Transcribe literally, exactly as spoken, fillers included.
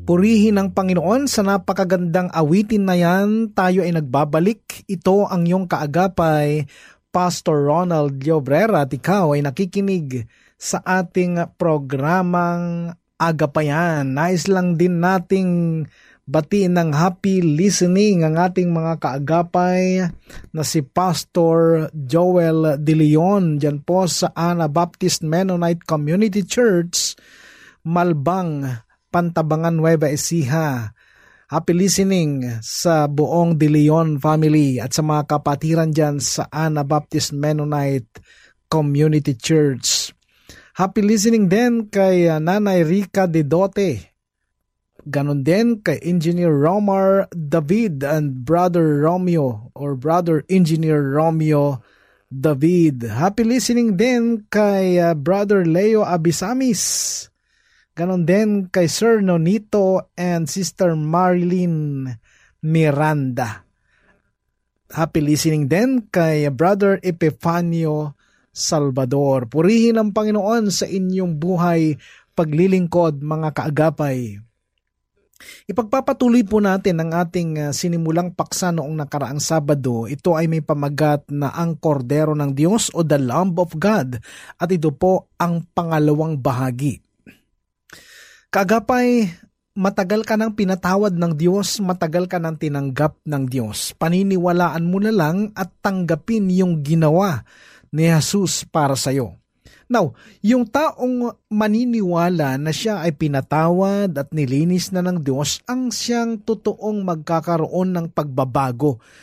Purihin ang Panginoon sa napakagandang awitin na yan. Tayo ay nagbabalik. Ito ang iyong kaagapay, Pastor Ronald Llobrera, at ikaw ay nakikinig sa ating programang Agapayan. Nais lang din nating batiin ng happy listening ang ating mga kaagapay na si Pastor Joel De Leon dyan po sa Anabaptist Mennonite Community Church, Malbang, Pantabangan, Nueva Ecija. Happy listening sa buong De Leon family at sa mga kapatiran dyan sa Anabaptist Mennonite Community Church. Happy listening din kay Nanay Rica De Dote. Ganon din kay Engineer Romar David and Brother Romeo or Brother Engineer Romeo David. Happy listening din kay uh, Brother Leo Abisamis. Ganon din kay Sir Nonito and Sister Marilyn Miranda. Happy listening din kay Brother Epifanio Salvador. Purihin ang Panginoon sa inyong buhay paglilingkod, mga kaagapay. Ipagpapatuloy po natin ang ating sinimulang paksa noong nakaraang Sabado. Ito ay may pamagat na ang Kordero ng Diyos o The Lamb of God. At ito po ang pangalawang bahagi. Kaagapay, matagal ka nang pinatawad ng Diyos, matagal ka nang tinanggap ng Diyos. Paniniwalaan mo na lang at tanggapin yung ginawa ni Jesus para sa iyo. Now, yung taong maniniwala na siya ay pinatawad at nilinis na ng Diyos, ang siyang totoong magkakaroon ng pagbabago